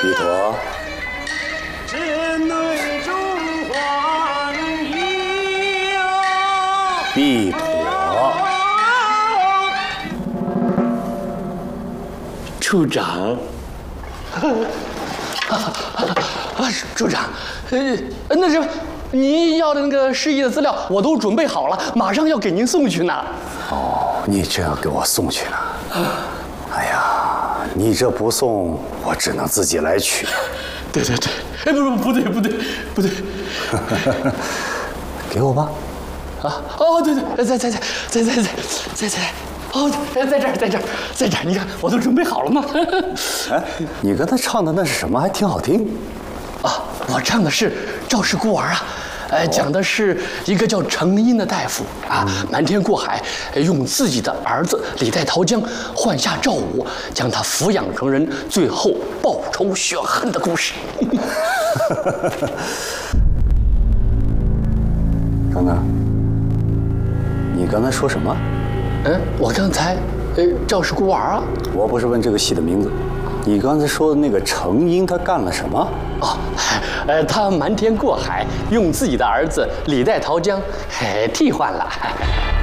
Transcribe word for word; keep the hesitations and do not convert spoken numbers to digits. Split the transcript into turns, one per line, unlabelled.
笔陀，
针对中华一呀！
笔陀，
处长。啊，处长，呃，那什么，您要的那个示意的资料我都准备好了，马上要给您送去呢。
哦，你这要给我送去呢？哎呀，你这不送，我只能自己来取。
对对对，哎，不不不对不对不对，
给我吧。
啊，哦对对，在在在在在在在在。哦，在这儿，在这儿，在这儿！你看，我都准备好了呢。
哎，你刚才唱的那是什么？还挺好听。
啊，我唱的是《赵氏孤儿》啊，呃，讲的是一个叫程婴的大夫啊，瞒天过海，用自己的儿子李代桃僵换下赵武，将他抚养成人，最后报仇雪恨的故事。
等等，你刚才说什么？
嗯，我刚才，呃，赵氏孤儿啊。
我不是问这个戏的名字，你刚才说的那个程婴他干了什么？
哦，呃，他瞒天过海，用自己的儿子李代桃僵，哎，替换了。